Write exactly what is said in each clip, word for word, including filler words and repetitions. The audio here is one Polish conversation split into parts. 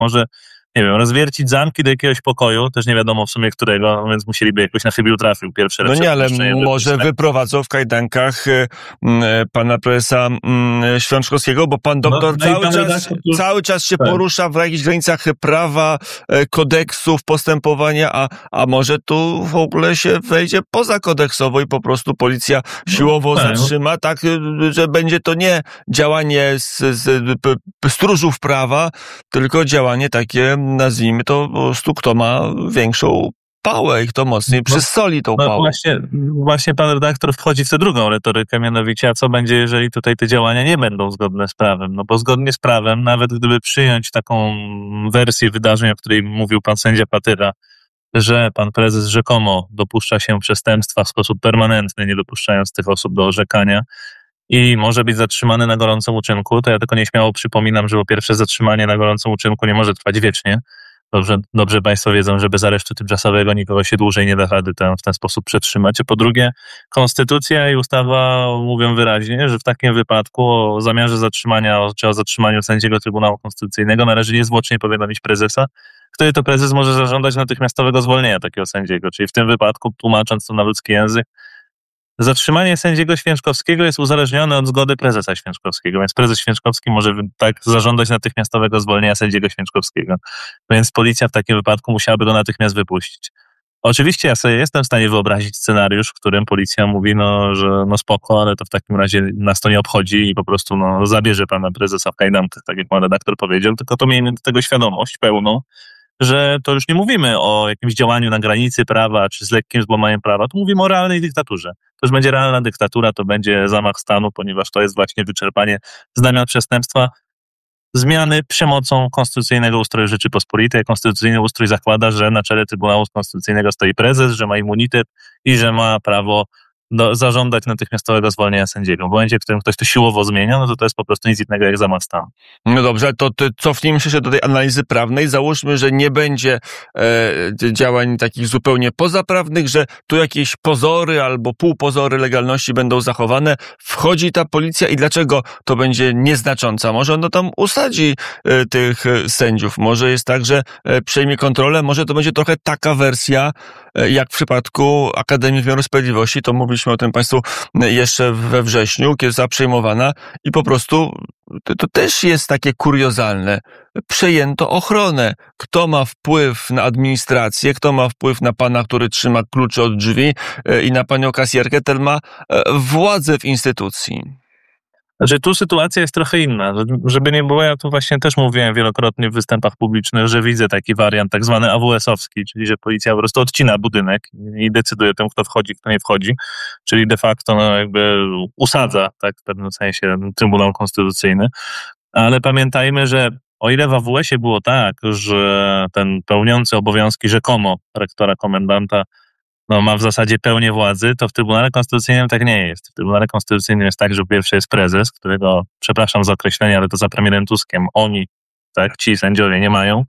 Może, nie wiem, rozwiercić zamki do jakiegoś pokoju, też nie wiadomo w sumie którego, więc musieliby jakoś na chybił trafił pierwsze. No nie, ale może wyprowadzą w kajdankach y, y, pana prezesa y, Święczkowskiego, bo pan doktor no, cały, czas, tu... cały czas się tak. porusza w jakichś granicach prawa, y, kodeksów, postępowania, a, a może tu w ogóle się wejdzie poza kodeksowo i po prostu policja siłowo no, tak, zatrzyma, tak, że będzie to nie działanie z, z p, p, stróżów prawa, tylko działanie takie, nazwijmy to po prostu, kto ma większą pałę i kto mocniej przysoli tą no, pałę. Właśnie, właśnie pan redaktor wchodzi w tę drugą retorykę, mianowicie, a co będzie, jeżeli tutaj te działania nie będą zgodne z prawem? No bo zgodnie z prawem, nawet gdyby przyjąć taką wersję wydarzeń, o której mówił pan sędzia Patyra, że pan prezes rzekomo dopuszcza się przestępstwa w sposób permanentny, nie dopuszczając tych osób do orzekania, i może być zatrzymany na gorącym uczynku, to ja tylko nieśmiało przypominam, że po pierwsze zatrzymanie na gorącym uczynku nie może trwać wiecznie. Dobrze, dobrze państwo wiedzą, że bez aresztu tymczasowego nikogo się dłużej nie da rady ten, w ten sposób przetrzymać. A po drugie, konstytucja i ustawa mówią wyraźnie, że w takim wypadku o zamiarze zatrzymania czy o zatrzymaniu sędziego Trybunału Konstytucyjnego należy niezwłocznie powiadomić prezesa, który to prezes może zażądać natychmiastowego zwolnienia takiego sędziego. Czyli w tym wypadku, tłumacząc to na ludzki język, zatrzymanie sędziego Święczkowskiego jest uzależnione od zgody prezesa Święczkowskiego, więc prezes Święczkowski może tak zażądać natychmiastowego zwolnienia sędziego Święczkowskiego. Więc policja w takim wypadku musiałaby go natychmiast wypuścić. Oczywiście ja sobie jestem w stanie wyobrazić scenariusz, w którym policja mówi, no, że no spoko, ale to w takim razie nas to nie obchodzi i po prostu no, zabierze pana prezesa w kajdankach, tak jak pan redaktor powiedział, tylko to miejmy do tego świadomość pełną, że to już nie mówimy o jakimś działaniu na granicy prawa, czy z lekkim złamaniem prawa, tu mówimy o realnej dyktaturze. To już będzie realna dyktatura, to będzie zamach stanu, ponieważ to jest właśnie wyczerpanie znamion przestępstwa, zmiany przemocą konstytucyjnego ustroju Rzeczypospolitej. Konstytucyjny ustrój zakłada, że na czele Trybunału Konstytucyjnego stoi prezes, że ma immunitet i że ma prawo do, zażądać natychmiastowego zwolnienia sędziego. W momencie, w którym ktoś to siłowo zmienia, no to to jest po prostu nic innego jak zamach stanu. No dobrze, to cofnijmy się do tej analizy prawnej. Załóżmy, że nie będzie e, działań takich zupełnie pozaprawnych, że tu jakieś pozory albo półpozory legalności będą zachowane. Wchodzi ta policja i dlaczego to będzie nieznacząca? Może ono tam usadzi e, tych sędziów. Może jest tak, że e, przejmie kontrolę. Może to będzie trochę taka wersja, e, jak w przypadku Akademii Wymiaru Sprawiedliwości. To mówiliśmy o tym państwu jeszcze we wrześniu, kiedy została przejmowana i po prostu to, to też jest takie kuriozalne. Przejęto ochronę. Kto ma wpływ na administrację, kto ma wpływ na pana, który trzyma klucze od drzwi i na panią kasjerkę, ten ma władzę w instytucji. Znaczy tu sytuacja jest trochę inna. Żeby nie było, ja tu właśnie też mówiłem wielokrotnie w występach publicznych, że widzę taki wariant tak zwany A W S-owski, czyli że policja po prostu odcina budynek i decyduje tym, kto wchodzi, kto nie wchodzi, czyli de facto no jakby usadza tak w pewnym sensie Trybunał Konstytucyjny. Ale pamiętajmy, że o ile w A W S-ie było tak, że ten pełniący obowiązki rzekomo rektora komendanta no, ma w zasadzie pełnię władzy, to w Trybunale Konstytucyjnym tak nie jest. W Trybunale Konstytucyjnym jest tak, że po pierwsze jest prezes, którego, przepraszam za określenie, ale to za premierem Tuskiem, oni, tak, ci sędziowie nie mają.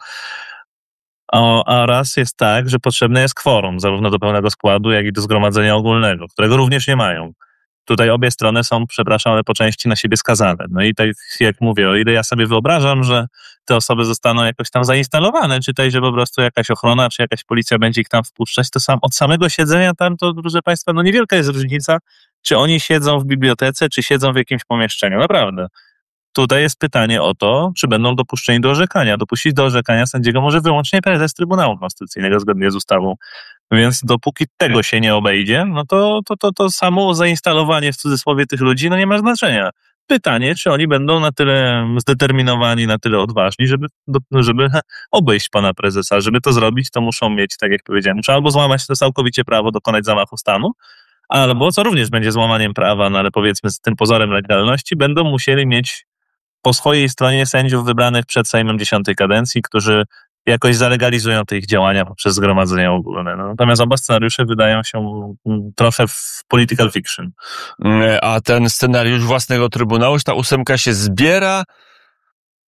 A, a raz jest tak, że potrzebne jest kworum, zarówno do pełnego składu, jak i do zgromadzenia ogólnego, którego również nie mają. Tutaj obie strony są, przepraszam, ale po części na siebie skazane. No i tak jak mówię, o ile ja sobie wyobrażam, że te osoby zostaną jakoś tam zainstalowane, czytaj, że po prostu jakaś ochrona, czy jakaś policja będzie ich tam wpuszczać, to sam od samego siedzenia tam, to proszę państwa, no niewielka jest różnica, czy oni siedzą w bibliotece, czy siedzą w jakimś pomieszczeniu. Naprawdę. Tutaj jest pytanie o to, czy będą dopuszczeni do orzekania. Dopuścić do orzekania sędziego może wyłącznie prezes Trybunału Konstytucyjnego zgodnie z ustawą. Więc dopóki tego się nie obejdzie, no to, to, to, to samo zainstalowanie w cudzysłowie tych ludzi no nie ma znaczenia. Pytanie, czy oni będą na tyle zdeterminowani, na tyle odważni, żeby, żeby obejść pana prezesa. Żeby to zrobić, to muszą mieć, tak jak powiedziałem, muszą albo złamać to całkowicie prawo, dokonać zamachu stanu, albo, co również będzie złamaniem prawa, no ale powiedzmy z tym pozorem legalności, będą musieli mieć po swojej stronie sędziów wybranych przed Sejmem dziesiątej kadencji, którzy jakoś zalegalizują te ich działania poprzez zgromadzenia ogólne. No, natomiast oba scenariusze wydają się trochę w political fiction. A ten scenariusz własnego Trybunału, ta ósemka się zbiera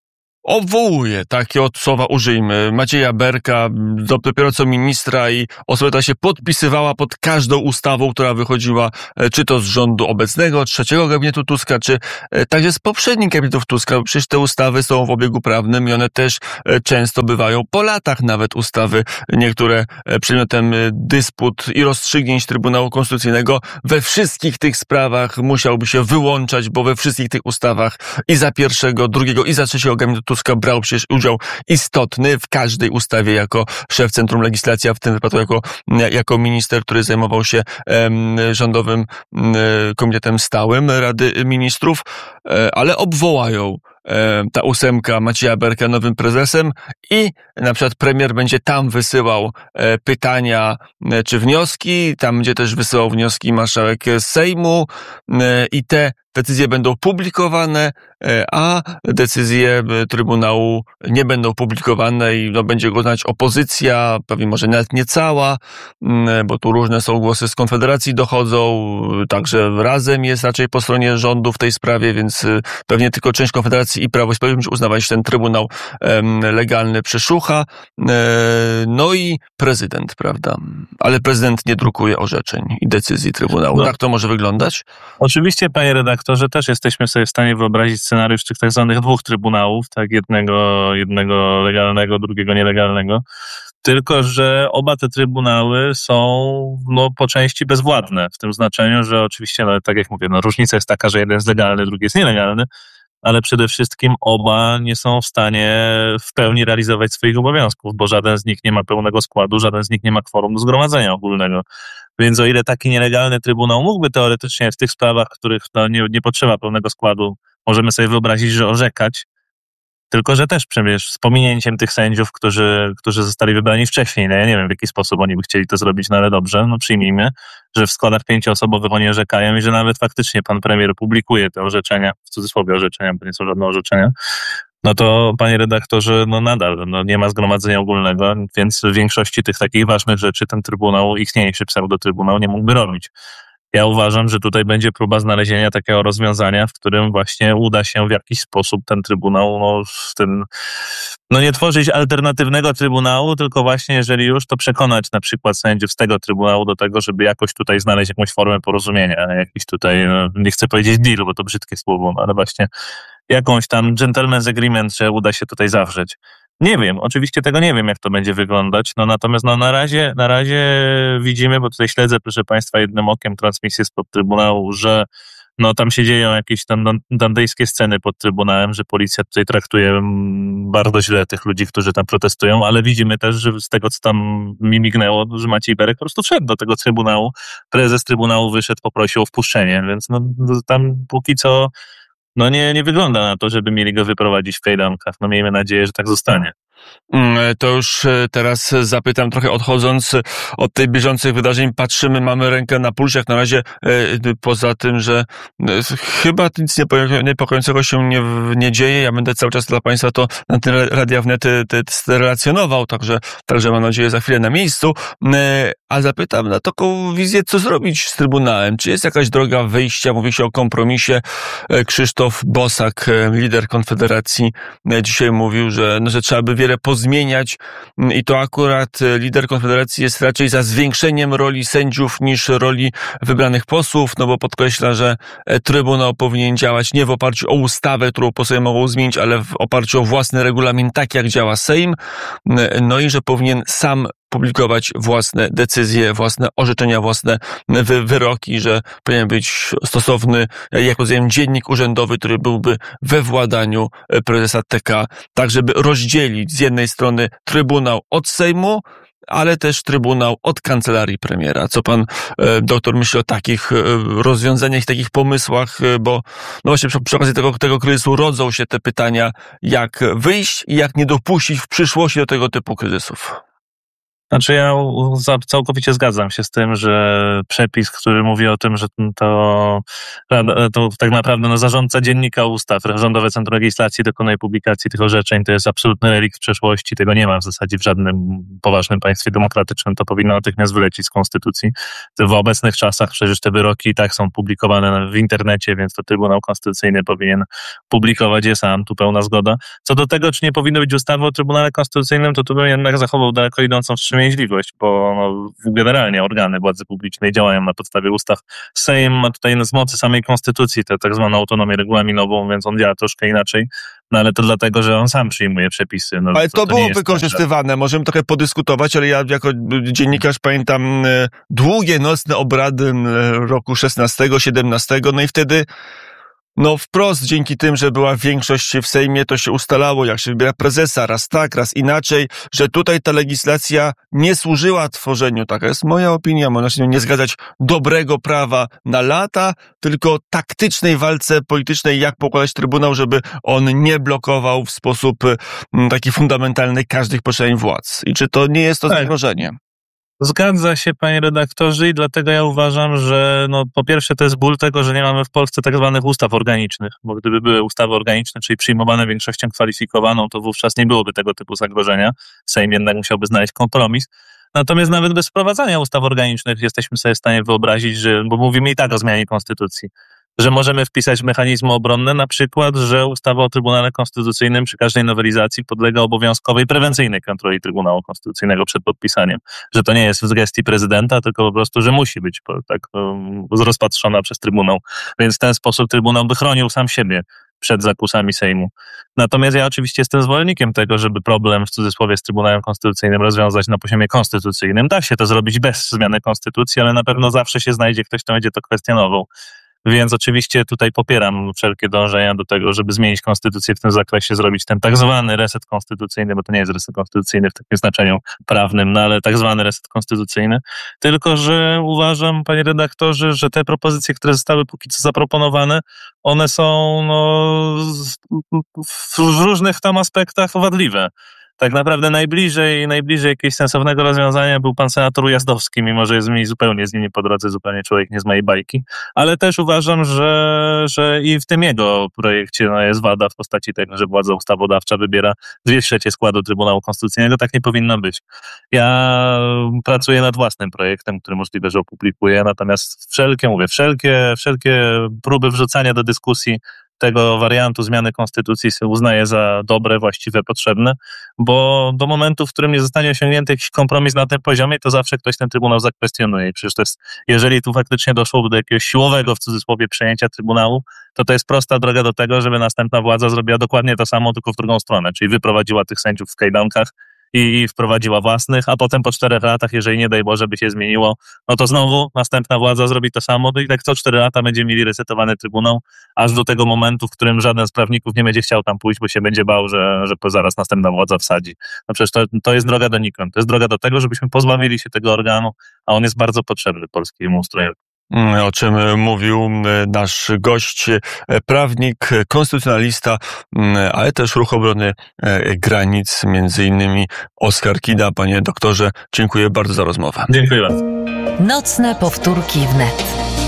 obwołuje, takie od słowa użyjmy, Macieja Berka, dopiero co ministra i osoba, która się podpisywała pod każdą ustawą, która wychodziła, czy to z rządu obecnego, trzeciego gabinetu Tuska, czy także z poprzednich gabinetów Tuska, bo przecież te ustawy są w obiegu prawnym i one też często bywają po latach nawet ustawy, niektóre przedmiotem dysput i rozstrzygnięć Trybunału Konstytucyjnego. We wszystkich tych sprawach musiałby się wyłączać, bo we wszystkich tych ustawach i za pierwszego, drugiego i za trzeciego gabinetu Tuska brał przecież udział istotny w każdej ustawie jako szef Centrum Legislacji, a w tym wypadku jako, jako minister, który zajmował się um, rządowym um, komitetem stałym Rady Ministrów, um, ale obwołają ta ósemka Macieja Berka nowym prezesem i na przykład premier będzie tam wysyłał pytania czy wnioski, tam będzie też wysyłał wnioski marszałek Sejmu i te decyzje będą publikowane, a decyzje Trybunału nie będą publikowane i no, będzie go znać opozycja, pewnie może nawet nie cała, bo tu różne są głosy z Konfederacji dochodzą, także Razem jest raczej po stronie rządu w tej sprawie, więc pewnie tylko część Konfederacji i Prawo i Sprawiedliwość uznawać, że ten Trybunał em, legalny przeszucha. E, no i prezydent, prawda? Ale prezydent nie drukuje orzeczeń i decyzji Trybunału. No. Tak to może wyglądać? Oczywiście, panie redaktorze, też jesteśmy sobie w stanie wyobrazić scenariusz tych tak zwanych dwóch trybunałów, tak, jednego, jednego legalnego, drugiego nielegalnego. Tylko że oba te trybunały są no, po części bezwładne, w tym znaczeniu, że oczywiście, no, tak jak mówię, no, różnica jest taka, że jeden jest legalny, drugi jest nielegalny, ale przede wszystkim oba nie są w stanie w pełni realizować swoich obowiązków, bo żaden z nich nie ma pełnego składu, żaden z nich nie ma kworum do zgromadzenia ogólnego. Więc o ile taki nielegalny trybunał mógłby teoretycznie w tych sprawach, w których to nie, nie potrzeba pełnego składu, możemy sobie wyobrazić, że orzekać, tylko że też przecież z pominięciem tych sędziów, którzy, którzy zostali wybrani wcześniej. No ja nie wiem, w jaki sposób oni by chcieli to zrobić, no ale dobrze, no przyjmijmy, że w składach pięcioosobowych oni orzekają i że nawet faktycznie pan premier publikuje te orzeczenia, w cudzysłowie orzeczenia, bo nie są żadne orzeczenia, no to panie redaktorze, no nadal no nie ma zgromadzenia ogólnego, więc w większości tych takich ważnych rzeczy ten trybunał, istniejszy pseudotrybunał nie mógłby robić. Ja uważam, że tutaj będzie próba znalezienia takiego rozwiązania, w którym właśnie uda się w jakiś sposób ten trybunał, no, w tym, no nie tworzyć alternatywnego trybunału, tylko właśnie jeżeli już, to przekonać na przykład sędziów z tego trybunału do tego, żeby jakoś tutaj znaleźć jakąś formę porozumienia, jakiś tutaj, no, nie chcę powiedzieć deal, bo to brzydkie słowo, ale właśnie jakąś tam gentleman's agreement, że uda się tutaj zawrzeć. Nie wiem, oczywiście tego nie wiem, jak to będzie wyglądać, no natomiast no na razie, na razie widzimy, bo tutaj śledzę, proszę państwa, jednym okiem transmisję spod Trybunału, że no tam się dzieją jakieś tam dantejskie sceny pod Trybunałem, że policja tutaj traktuje bardzo źle tych ludzi, którzy tam protestują, ale widzimy też, że z tego, co tam mi mignęło, że Maciej Berek po prostu wszedł do tego Trybunału, prezes Trybunału wyszedł, poprosił o wpuszczenie, więc no tam póki co no nie, nie wygląda na to, żeby mieli go wyprowadzić w kajdankach. No miejmy nadzieję, że tak zostanie. To już teraz zapytam, trochę odchodząc od tych bieżących wydarzeń, patrzymy, mamy rękę na pulsie, jak na razie poza tym, że chyba nic niepokojącego się nie, nie dzieje. Ja będę cały czas dla państwa to na tym Radia Wnet relacjonował, także, także mam nadzieję za chwilę na miejscu. A zapytam na taką wizję, co zrobić z Trybunałem? Czy jest jakaś droga wyjścia? Mówi się o kompromisie. Krzysztof Bosak, lider Konfederacji, dzisiaj mówił, że, no, że trzeba by wiele pozmieniać i to akurat lider Konfederacji jest raczej za zwiększeniem roli sędziów niż roli wybranych posłów, no bo podkreśla, że Trybunał powinien działać nie w oparciu o ustawę, którą posłowie mogą zmienić, ale w oparciu o własny regulamin, tak jak działa Sejm, no i że powinien sam publikować własne decyzje, własne orzeczenia, własne wy- wyroki, że powinien być stosowny, jak rozumiem, dziennik urzędowy, który byłby we władaniu prezesa T K, tak żeby rozdzielić z jednej strony Trybunał od Sejmu, ale też Trybunał od kancelarii premiera. Co pan e, doktor myśli o takich e, rozwiązaniach, takich pomysłach, e, bo no właśnie przy, przy okazji tego, tego kryzysu rodzą się te pytania, jak wyjść i jak nie dopuścić w przyszłości do tego typu kryzysów. Znaczy ja całkowicie zgadzam się z tym, że przepis, który mówi o tym, że to, to tak naprawdę no, zarządca dziennika ustaw, Rządowe Centrum Legislacji dokonuje publikacji tych orzeczeń, to jest absolutny relikt przeszłości, tego nie ma w zasadzie w żadnym poważnym państwie demokratycznym, to powinno natychmiast wylecieć z konstytucji. W obecnych czasach przecież te wyroki i tak są publikowane w internecie, więc to Trybunał Konstytucyjny powinien publikować je sam, tu pełna zgoda. Co do tego, czy nie powinno być ustawy o Trybunale Konstytucyjnym, to tu bym jednak zachował daleko idącą wstrzemięźliwość, bo no, generalnie organy władzy publicznej działają na podstawie ustaw. Sejm ma tutaj z mocy samej konstytucji tę tak zwaną autonomię regulaminową, więc on działa troszkę inaczej. No ale to dlatego, że on sam przyjmuje przepisy. No, ale to, to, to było wykorzystywane, tak, możemy trochę podyskutować, ale ja jako dziennikarz pamiętam e, długie nocne obrady e, roku szesnastego, siedemnastego, no i wtedy no wprost dzięki tym, że była większość w Sejmie, to się ustalało, jak się wybiera prezesa, raz tak, raz inaczej, że tutaj ta legislacja nie służyła tworzeniu, taka jest moja opinia, można się nie zgadzać, dobrego prawa na lata, tylko taktycznej walce politycznej, jak pokładać Trybunał, żeby on nie blokował w sposób taki fundamentalny każdych poszczególnych władz. I czy to nie jest to tak. zagrożenie? Zgadza się, panie redaktorze, i dlatego ja uważam, że no, po pierwsze to jest ból tego, że nie mamy w Polsce tak zwanych ustaw organicznych, bo gdyby były ustawy organiczne, czyli przyjmowane większością kwalifikowaną, to wówczas nie byłoby tego typu zagrożenia. Sejm jednak musiałby znaleźć kompromis. Natomiast nawet bez wprowadzania ustaw organicznych jesteśmy sobie w stanie wyobrazić, że, bo mówimy i tak o zmianie konstytucji, że możemy wpisać mechanizmy obronne, na przykład, że ustawa o Trybunale Konstytucyjnym przy każdej nowelizacji podlega obowiązkowej prewencyjnej kontroli Trybunału Konstytucyjnego przed podpisaniem. Że to nie jest w gestii prezydenta, tylko po prostu, że musi być tak um, rozpatrzona przez Trybunał. Więc w ten sposób Trybunał by chronił sam siebie przed zakusami Sejmu. Natomiast ja oczywiście jestem zwolennikiem tego, żeby problem w cudzysłowie z Trybunałem Konstytucyjnym rozwiązać na poziomie konstytucyjnym. Da się to zrobić bez zmiany konstytucji, ale na pewno zawsze się znajdzie ktoś, kto będzie to kwestionował. Więc oczywiście tutaj popieram wszelkie dążenia do tego, żeby zmienić konstytucję w tym zakresie, zrobić ten tak zwany reset konstytucyjny, bo to nie jest reset konstytucyjny w takim znaczeniu prawnym, no ale tak zwany reset konstytucyjny. Tylko że uważam, panie redaktorze, że te propozycje, które zostały póki co zaproponowane, one są no, w różnych tam aspektach wadliwe. Tak naprawdę najbliżej, najbliżej jakiegoś sensownego rozwiązania był pan senator Ujazdowski, mimo że jest mi zupełnie z nim nie po drodze, zupełnie człowiek nie z mojej bajki. Ale też uważam, że, że i w tym jego projekcie no, jest wada w postaci tego, że władza ustawodawcza wybiera dwie trzecie składu Trybunału Konstytucyjnego. Tak nie powinno być. Ja pracuję nad własnym projektem, który możliwe, że opublikuję, natomiast wszelkie, mówię, wszelkie, wszelkie próby wrzucania do dyskusji tego wariantu zmiany konstytucji uznaję za dobre, właściwe, potrzebne, bo do momentu, w którym nie zostanie osiągnięty jakiś kompromis na tym poziomie, to zawsze ktoś ten Trybunał zakwestionuje. I przecież to jest, jeżeli tu faktycznie doszłoby do jakiegoś siłowego, w cudzysłowie, przejęcia Trybunału, to to jest prosta droga do tego, żeby następna władza zrobiła dokładnie to samo, tylko w drugą stronę, czyli wyprowadziła tych sędziów w kajdankach i wprowadziła własnych, a potem po czterech latach, jeżeli nie daj Boże by się zmieniło, no to znowu następna władza zrobi to samo, no i tak co cztery lata będziemy mieli resetowany Trybunał, aż do tego momentu, w którym żaden z prawników nie będzie chciał tam pójść, bo się będzie bał, że, że zaraz następna władza wsadzi. No przecież to, to jest droga donikąd. To jest droga do tego, żebyśmy pozbawili się tego organu, a on jest bardzo potrzebny polskiemu ustrojowi. O czym mówił nasz gość, prawnik, konstytucjonalista, ale też Ruch Obrony Granic, między innymi Oskar Kida. Panie doktorze, dziękuję bardzo za rozmowę. Dziękuję bardzo. Nocne powtórki wnet.